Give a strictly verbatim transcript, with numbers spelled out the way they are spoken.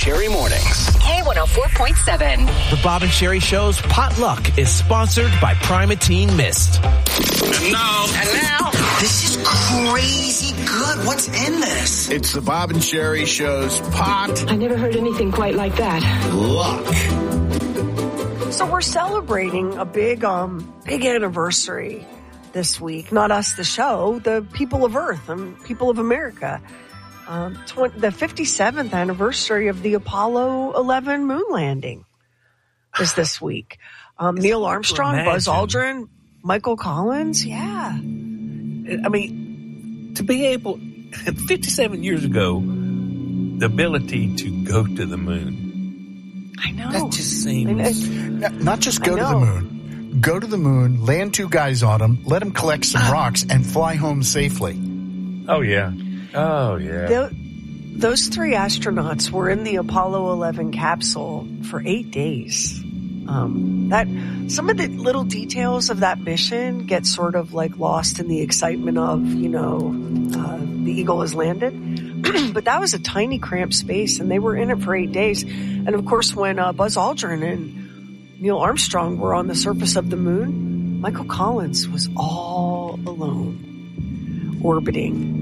and Sherry Mornings. K one oh four point seven. The Bob and Sherry Show's Potluck is sponsored by Primatene Mist. And now, And now, this is crazy good. What's in this? It's the Bob and Sherry Show's Pot I never heard anything quite like that. Luck. So we're celebrating a big, um, big anniversary this week. Not us, the show, the people of Earth and people of America. Um, tw- the fifty-seventh anniversary of the Apollo eleven moon landing is this week. Um, Neil Armstrong, Buzz Aldrin, Michael Collins. Yeah. I mean, to be able, fifty-seven years ago, the ability to go to the moon. I know. That just seems... Not not just go I to the know. moon. Go to the moon, land two guys on them, let them collect some rocks, and fly home safely. Oh, yeah. Oh, yeah. Tho- those three astronauts were in the Apollo eleven capsule for eight days. Um, that some of the little details of that mission get sort of like lost in the excitement of, you know, uh, the Eagle has landed. But that was a tiny cramped space, and they were in it for eight days. And of course, when uh, Buzz Aldrin and Neil Armstrong were on the surface of the moon, Michael Collins was all alone, orbiting